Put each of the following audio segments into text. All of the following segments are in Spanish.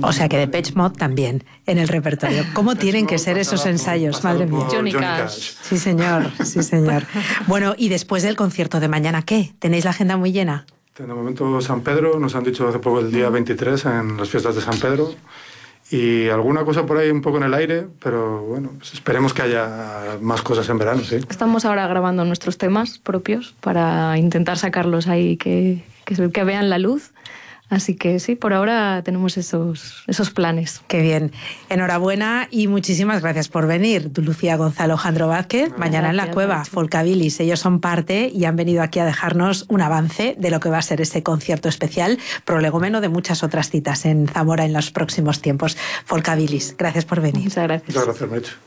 O sea que Depeche Mode también en el repertorio. ¿Cómo tienen que ser esos ensayos? Madre mía. Johnny Cash. Sí, señor, sí, señor. Bueno, y después del concierto de mañana, ¿qué? ¿Tenéis la agenda muy llena? De momento San Pedro, nos han dicho hace poco el día 23 en las fiestas de San Pedro. Y alguna cosa por ahí un poco en el aire, pero bueno, pues esperemos que haya más cosas en verano, sí. Estamos ahora grabando nuestros temas propios para intentar sacarlos ahí, que vean la luz. Así que sí, por ahora tenemos esos planes. Qué bien. Enhorabuena y muchísimas gracias por venir. Lucía Gonzalo, Jandro Vázquez, mañana en la Cueva, Folkabilis. Ellos son parte y han venido aquí a dejarnos un avance de lo que va a ser ese concierto especial, prolegómeno de muchas otras citas en Zamora en los próximos tiempos. Folkabilis, gracias por venir. Muchas gracias. Muchas gracias, Mecho.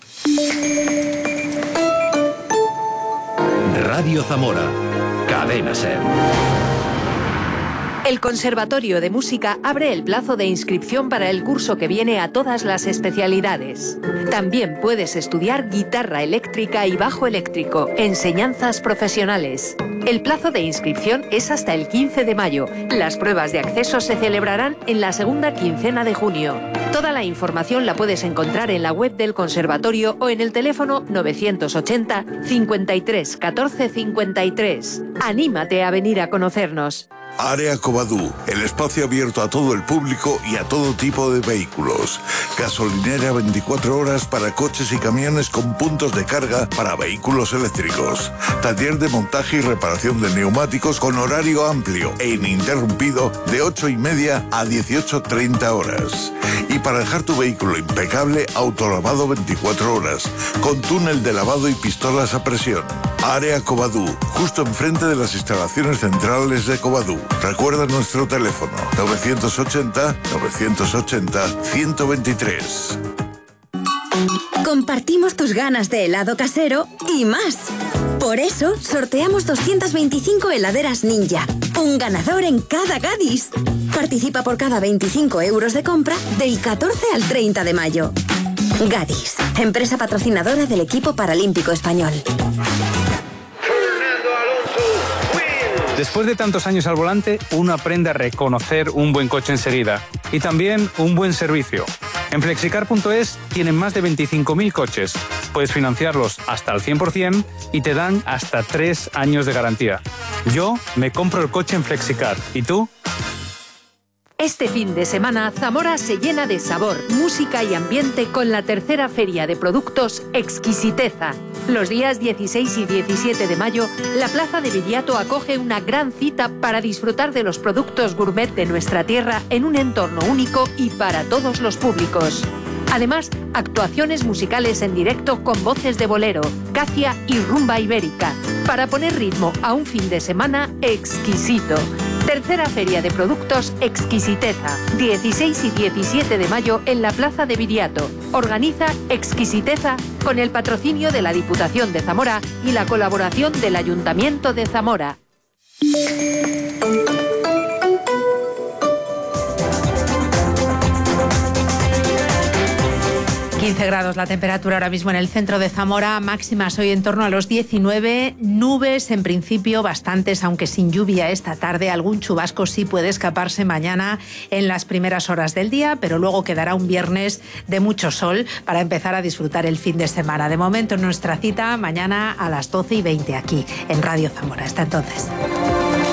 Radio Zamora, Cadena SER. El Conservatorio de Música abre el plazo de inscripción para el curso que viene a todas las especialidades. También puedes estudiar guitarra eléctrica y bajo eléctrico, enseñanzas profesionales. El plazo de inscripción es hasta el 15 de mayo. Las pruebas de acceso se celebrarán en la segunda quincena de junio. Toda la información la puedes encontrar en la web del Conservatorio o en el teléfono 980 53 14 53. ¡Anímate a venir a conocernos! Área Covadú, el espacio abierto a todo el público y a todo tipo de vehículos. Gasolinera 24 horas para coches y camiones con puntos de carga para vehículos eléctricos. Taller de montaje y reparación de neumáticos con horario amplio e ininterrumpido de 8:30 a 18:30 horas. Y para dejar tu vehículo impecable, autolavado 24 horas, con túnel de lavado y pistolas a presión. Área Covadú, justo enfrente de las instalaciones centrales de Covadú. Recuerda nuestro teléfono 980-980-123. Compartimos tus ganas de helado casero y más. Por eso sorteamos 225 heladeras Ninja. Un ganador en cada Gadis. Participa por cada 25 euros de compra del 14 al 30 de mayo. Gadis, empresa patrocinadora del equipo paralímpico español. Después de tantos años al volante, uno aprende a reconocer un buen coche enseguida y también un buen servicio. En Flexicar.es tienen más de 25.000 coches. Puedes financiarlos hasta al 100% y te dan hasta 3 años de garantía. Yo me compro el coche en Flexicar. ¿Y tú? Este fin de semana, Zamora se llena de sabor, música y ambiente con la tercera feria de productos Exquisiteza. Los días 16 y 17 de mayo, la Plaza de Viriato acoge una gran cita para disfrutar de los productos gourmet de nuestra tierra en un entorno único y para todos los públicos. Además, actuaciones musicales en directo con voces de bolero, cacia y rumba ibérica, para poner ritmo a un fin de semana exquisito. Tercera Feria de Productos Exquisiteza, 16 y 17 de mayo en la Plaza de Viriato. Organiza Exquisiteza con el patrocinio de la Diputación de Zamora y la colaboración del Ayuntamiento de Zamora. 15 grados la temperatura ahora mismo en el centro de Zamora, máximas hoy en torno a los 19, nubes en principio bastantes, aunque sin lluvia esta tarde, algún chubasco sí puede escaparse mañana en las primeras horas del día, pero luego quedará un viernes de mucho sol para empezar a disfrutar el fin de semana. De momento nuestra cita mañana a las 12:20 aquí en Radio Zamora. Hasta entonces.